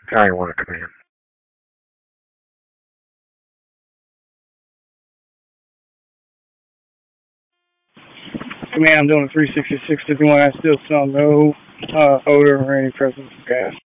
I want to come in. Command, I'm doing a 366 to the one. I still smell no odor or any presence of gas.